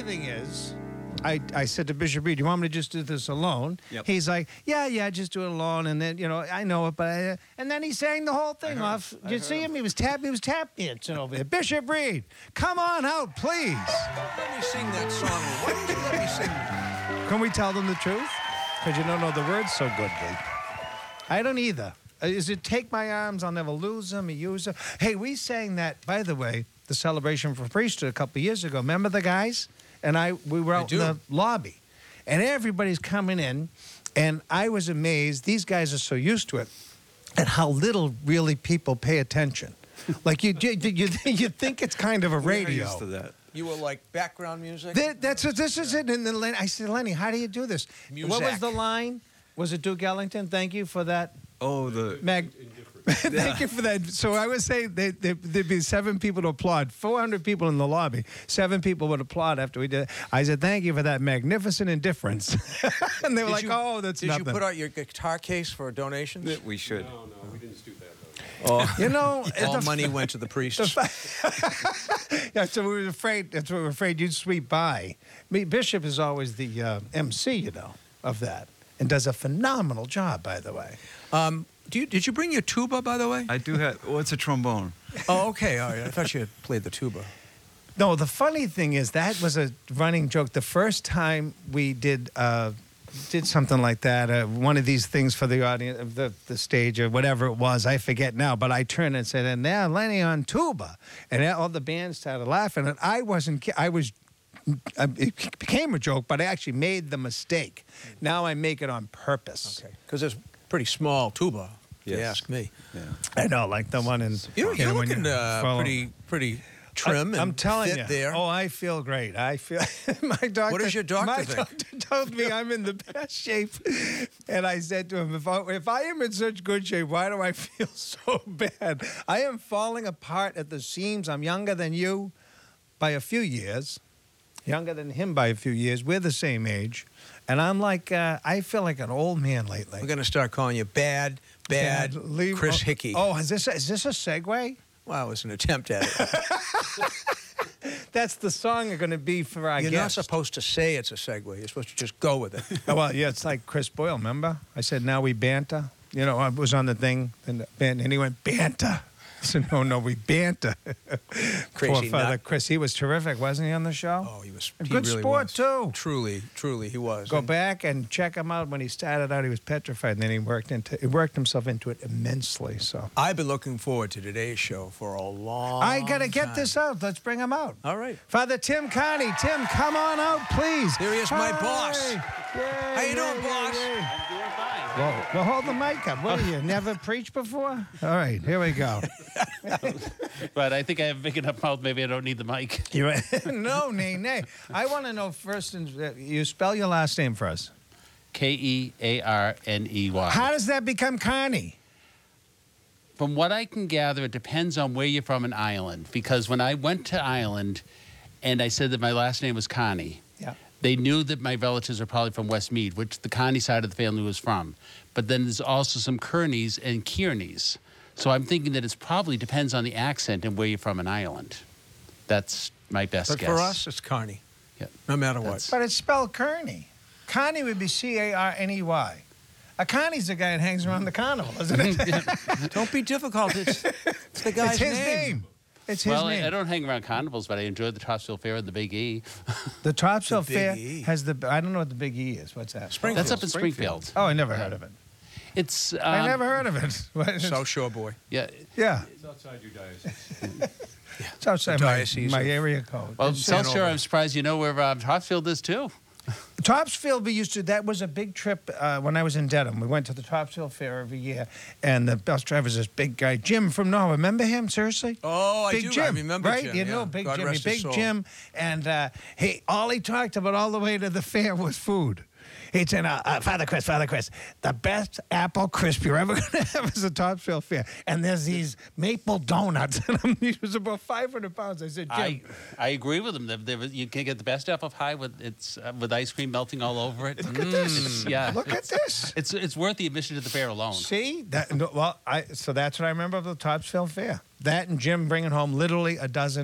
thing is, I said to Bishop Reed, "Do you want me to just do this alone?" Yep. He's like, "Yeah, just do it alone." And then, I know it, but and then he sang the whole thing off. Did you see him? He was tap dancing over there. Bishop Reed, come on out, please. Let me sing that song. Why don't you let me sing? Can we tell them the truth? Because you don't know the words so good, Lee. I don't either. Is it Take My Arms, I'll Never Lose Them, Use Them? Hey, we sang that, by the way, the Celebration for Priesthood a couple of years ago. Remember the guys? And we were out in the lobby. And everybody's coming in, and I was amazed. These guys are so used to it, and how little really people pay attention. Like, you think it's kind of a radio. We're used to that. You were like background music? This is it. And then I said, Lenny, how do you do this? What was the line? Was it Duke Ellington? Thank you for that. Oh, Thank you for that. So I would say there'd be 7 people to applaud. 400 people in the lobby. 7 people would applaud after we did it. I said, thank you for that magnificent indifference. And they were like, oh, that's nothing. Did you put out your guitar case for donations? We should. No, we didn't do that, though. All money went to the priests. Yeah, so we were afraid. That's what we were afraid you'd sweep by. Bishop is always the MC, of that, and does a phenomenal job, by the way. Did you bring your tuba, by the way? I do have. Well, it's a trombone. Oh, okay. All right. I thought you had played the tuba. No, the funny thing is that was a running joke. The first time we did something like that, one of these things for the audience, the stage or whatever it was, I forget now, but I turned and said, and now Lenny on tuba. And all the band started laughing, and it became a joke, but I actually made the mistake. Now I make it on purpose. Okay. Because it's pretty small tuba, if you Yes. ask me. Yeah. I know, like the one in... You're when looking pretty trim I'm and telling fit you. there. Oh, I feel great. I feel... my doctor... What does your doctor my think? doctor told me I'm in the best shape. And I said to him, if I am in such good shape, why do I feel so bad? I am falling apart at the seams. I'm younger than you by a few years. Younger than him by a few years. We're the same age. And I'm like, I feel like an old man lately. We're going to start calling you Bad Chris Hickey. Oh, is this a segue? Well, it was an attempt at it. That's the song going to be for our You're guest. not supposed to say it's a segue. You're supposed to just go with it. Oh, well, yeah, it's like Chris Boyle, remember? I said, now we banter. I was on the thing, and he went, banter. I said, no, we banter. Crazy Poor Father nut. Chris. He was terrific, wasn't he, on the show? Oh, he was. A He good really sport, was. too. Truly, he was. Go And back and check him out. When he started out, he was petrified, and then he worked himself into it immensely. So I've been looking forward to today's show for a long I got to get time. this out. Let's bring him out. All right. Father Tim Carney. Tim, come on out, please. Here he is, my boss. Yay, How you doing, boss? I'm doing fine. Well, hold the mic up. What are you, never preached before? All right, here we go. But I think I have a big enough mouth. Maybe I don't need the mic. No, nay. I want to know first, you spell your last name for us. Kearney. How does that become Carney? From what I can gather, it depends on where you're from in Ireland. Because when I went to Ireland and I said that my last name was Carney, Yeah. they knew that my relatives are probably from Westmead, which the Carney side of the family was from. But then there's also some Kearneys and Kearneys. So I'm thinking that it probably depends on the accent and where you're from in Ireland. That's my best But guess. for us, it's Carney. Yeah. No matter what. That's- But it's spelled Kearney. Carney would be Carney. A Carney's a guy that hangs around the carnival, isn't it? Don't be difficult. It's the guy's It's his name. It's his Well, name. I don't hang around carnivals, but I enjoy the Topsfield Fair and the Big E. The Topsfield The Big Fair E. has I don't know what the Big E is. What's that? Springfield. That's up in Springfield. Oh, I never heard of it. It's I never heard of it. What is it? South Shore boy. yeah. Yeah, It's outside your diocese. It's outside The my diocese my of- area code. Well, It's South Shore, Hanover. I'm surprised you know where Topsfield is too. Topsfield, we used to, that was a big trip when I was in Dedham. We went to the Topsfield Fair every year, and the bus driver's this big guy, Jim from Norway. Remember him, seriously? Oh, I Big do. Jim, I remember right? Jim. You yeah. know Big God Jim. rest his Big soul. Jim. And all he talked about all the way to the fair was food. He said, Father Chris, the best apple crisp you're ever going to have is a Topsfield Fair. And there's these maple donuts. And he was about 500 pounds. I said, Jim. I agree with him. You can get the best apple pie with ice cream melting all over it. Look at this. Yeah. Look at this. It's worth the admission to the fair alone. See? So that's what I remember of the Topsfield Fair. That and Jim bringing home literally a dozen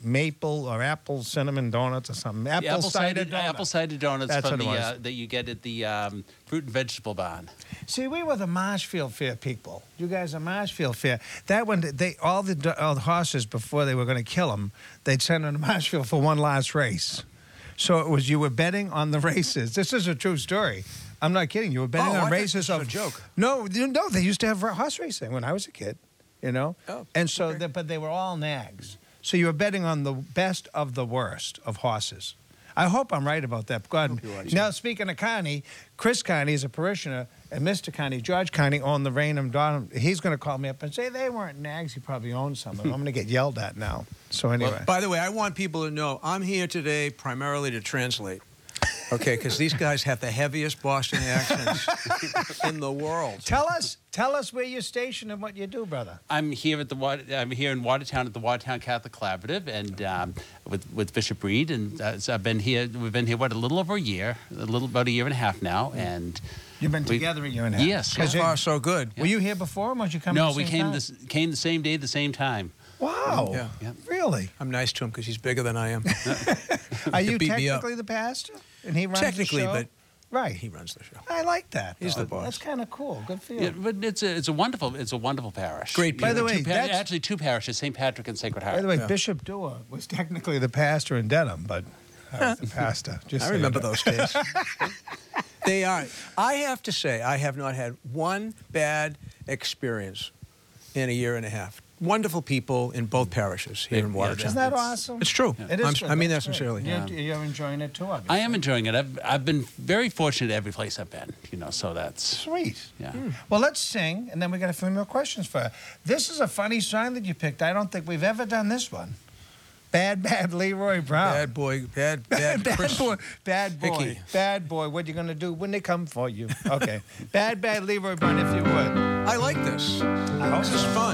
maple or apple cinnamon donuts or something. The Apple cider donuts. apple cider donuts That's from what it was. that you get at the fruit and vegetable barn. See, we were the Marshfield Fair people. You guys are Marshfield Fair. That one, all the horses, before they were going to kill them, they'd send them to Marshfield for one last race. So it was, you were betting on the races. This is a true story. I'm not kidding. You were betting Oh, I on thought races this was of a joke. No, they used to have horse racing when I was a kid. You know, Oh, and so, okay. but they were all nags. So you were betting on the best of the worst of horses. I hope I'm right about that. Go ahead. you're right. Now, speaking of Connie, Chris Connie is a parishioner, and Mr. Connie, George Connie, owned the Rainham Donham. He's going to call me up and say they weren't nags. He probably owned some of them. I'm going to get yelled at now. So anyway. By the way, I want people to know I'm here today primarily to translate. Okay, because these guys have the heaviest Boston accents in the world. Tell us where you're stationed and what you do, brother. I'm here at I'm here in Watertown at the Watertown Catholic Collaborative, and with Bishop Reed, and so I've been here. We've been here a little over a year, about a year and a half now, and You've been together a year and a half. Yes. So far, so good. Were you here before? Or was you coming? no, at the we same came time? came the same day, the same time. Wow. Yeah. Yep. Really? I'm nice to him because he's bigger than I am. Are you beat me up. technically the pastor? And he runs Technically, the show? but right. he runs the show. I like that. He's though. the boss. That's kind of cool. Good for you. Yeah, but it's a wonderful parish. Great By the people. way, that's- actually two parishes, St. Patrick and Sacred Heart. By the way, Yeah. Bishop Dewar was technically the pastor in Dedham, but I was the pastor. Just I so you remember know. those days. They are. I have to say, I have not had one bad experience in a year and a half. Wonderful people in both parishes here in Yeah, Watertown. Isn't that awesome? It's true. It is good. I mean that That's great. sincerely. You're enjoying it too, obviously. I am enjoying it. I've been very fortunate every place I've been. So that's Sweet. yeah. Well, let's sing, and then we got a few more questions for you. This is a funny song that you picked. I don't think we've ever done this one. Bad Leroy Brown. Bad boy, bad Chris. Bad boy, Hickey. bad boy. What you gonna do when they come for you? Okay, bad Leroy Brown, if you would. I like this. I hope This is so. fun.